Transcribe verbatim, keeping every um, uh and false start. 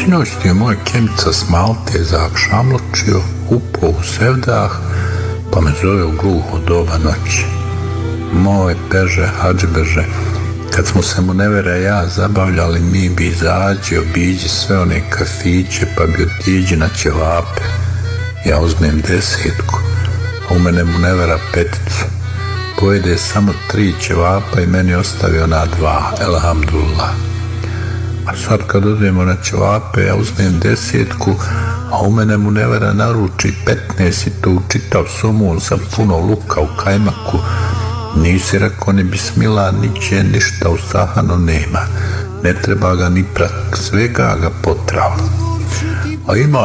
Sinoć ti je moj Kemica s Malte zakšamločio, upao u sevdah, pa me zove u gluho doba noći. Moj Beže, Hadžbeže, kad smo se Munevera i ja zabavljali, mi bi izađi, obiđi sve one kafiće, pa bi otiđi na ćevape. Ja uzmem desetku, a u mene Munevera peticu. Pojede samo tri ćevapa i meni ostavi ona dva, elhamdulillah. A sad kad odemo na ćevape, ja uzmem desetku, a u mene Munevera naruči petnaest i to u čitav somun sa puno luka u kajmaku. Nisi rekao ni bismila, niće ništa u sahanu nema. Ne treba ga ni prat, svega ga potrao. A ima